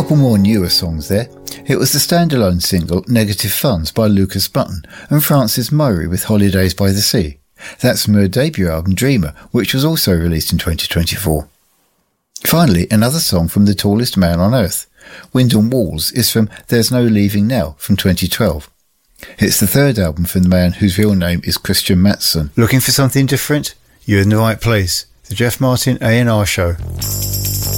Couple more newer songs there. It was the standalone single Negative Funds by Lucas Button and Francis Murray with Holidays by the Sea. That's from her debut album Dreamer, which was also released in 2024. Finally, another song from The Tallest Man on Earth. Wind and Walls is from There's No Leaving Now from 2012. It's the third album from the man whose real name is Christian Mattsson. Looking for something different? You're in the right place. The Jeff Martin A&R Show.